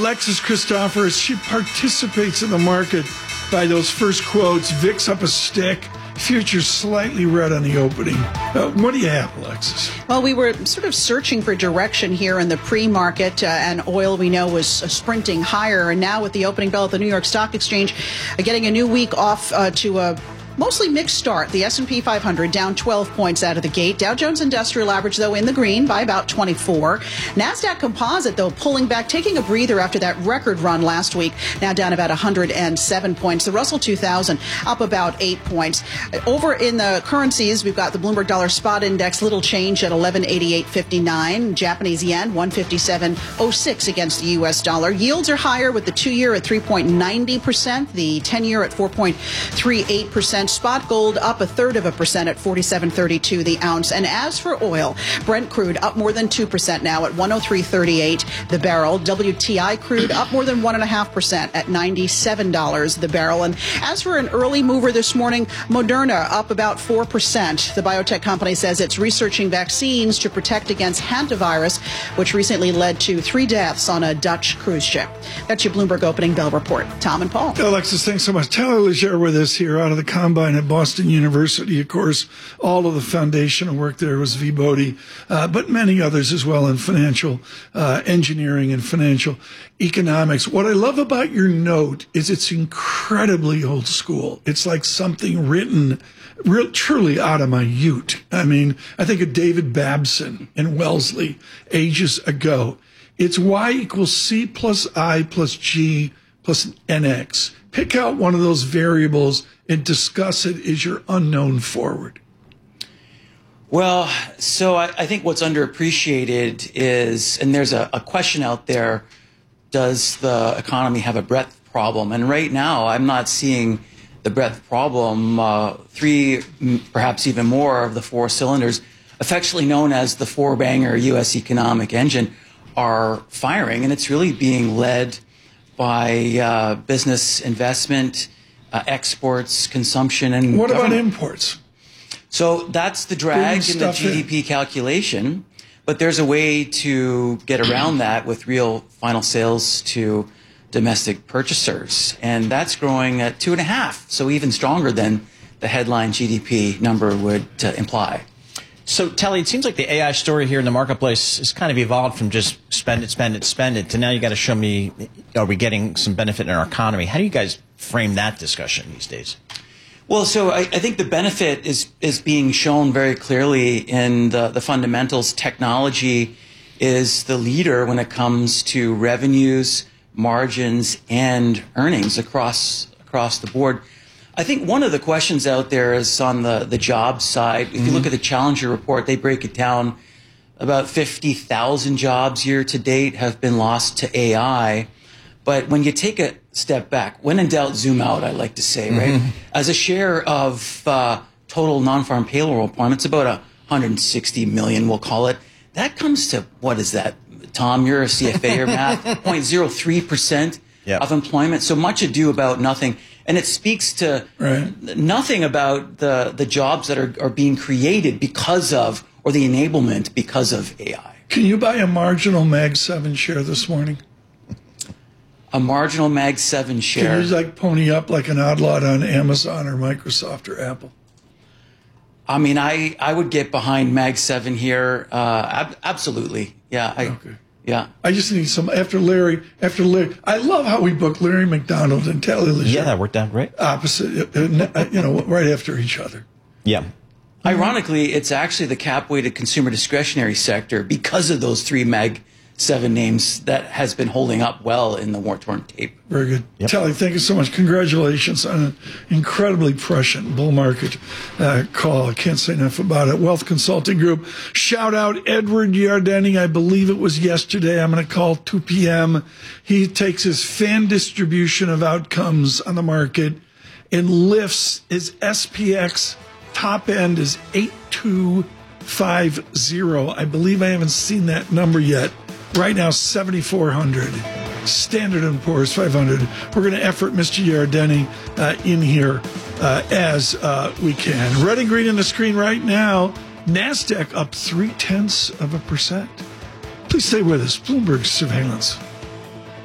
Alexis Christoforous, she participates in the market by those first quotes. VIX up a stick. Futures slightly red on the opening. What do you have, Alexis? Well, we were sort of searching for direction here in the pre-market, and oil we know was sprinting higher. And now with the opening bell at the New York Stock Exchange, getting a new week off to a mostly mixed start. The S&P 500 down 12 points out of the gate. Dow Jones Industrial Average, though, in the green by about 24. NASDAQ Composite, though, pulling back, taking a breather after that record run last week, now down about 107 points. The Russell 2000 up about 8 points. Over in the currencies, we've got the Bloomberg Dollar Spot Index, little change at 1188.59. Japanese yen, 157.06 against the U.S. dollar. Yields are higher with the 2-year at 3.90%, the 10-year at 4.38%. Spot gold up 0.33% at 47.32 the ounce. And as for oil, Brent crude up more than 2% now at 103.38 the barrel. WTI crude up more than 1.5% at $97 the barrel. And as for an early mover this morning, Moderna up about 4%. The biotech company says it's researching vaccines to protect against hantavirus, which recently led to 3 deaths on a Dutch cruise ship. That's your Bloomberg Opening Bell report. Tom and Paul. Alexis, thanks so much. Tyler Legere with us here out of the Combine at Boston University. Of course, all of the foundational work there was Vibotti, but many others as well in financial engineering and financial economics. What I love about your note is it's incredibly old school. It's like something written truly out of my ute. I mean, I think of David Babson in Wellesley ages ago. It's Y equals C plus I plus G plus NX. Pick out one of those variables and discuss it as your unknown forward. Well, so I think what's underappreciated is, and there's a question out there, does the economy have a breadth problem? And right now, I'm not seeing the breadth problem. 3, perhaps even more of the 4 cylinders, affectionately known as the 4-banger U.S. economic engine, are firing, and it's really being led by business investment, exports, consumption, and what government. about imports? So that's the drag in the GDP calculation, but there's a way to get around that with real final sales to domestic purchasers, and that's growing at 2.5, so even stronger than the headline GDP number would imply. So, Telly, it seems like the AI story here in the marketplace has kind of evolved from just spend it, spend it, spend it, to now you got to show me, are we getting some benefit in our economy? How do you guys frame that discussion these days? Well, so I think the benefit is being shown very clearly in the fundamentals. Technology is the leader when it comes to revenues, margins, and earnings across the board. I think one of the questions out there is on the jobs side. If you look at the Challenger report, they break it down. About 50,000 jobs year to date have been lost to AI. But when you take a step back, when in doubt, zoom out, I like to say, right? As a share of total non-farm payroll employment, it's about 160 million, we'll call it. That comes to, what is that? Tom, you're a CFA or math, 0.03% of employment. So much ado about nothing. And it speaks to nothing about the jobs that are being created because of, or the enablement because of AI. Can you buy a marginal Mag 7 share this morning? A marginal Mag 7 share. Can you like pony up like an odd lot on Amazon or Microsoft or Apple? I mean, I would get behind Mag 7 here. Absolutely. Yeah. Okay. Yeah. I just need some, after Larry, I love how we booked Larry McDonald and Telly Legere. Yeah, that worked out great. Opposite, right after each other. Yeah. Ironically, it's actually the cap-weighted consumer discretionary sector, because of those 3 Mag 7 names, that has been holding up well in the war-torn tape. Very good. Yep. Telly, thank you so much. Congratulations on an incredibly prescient bull market call. I can't say enough about it. Wealth Consulting Group. Shout out Edward Yardeni. I believe it was yesterday. I'm going to call 2 p.m. He takes his fan distribution of outcomes on the market and lifts his SPX top end is 8250. I believe I haven't seen that number yet. Right now, 7,400. Standard & Poor's 500. We're going to effort Mr. Yardeni in here as we can. Red and green on the screen right now. NASDAQ up 0.3%. Please stay with us. Bloomberg Surveillance.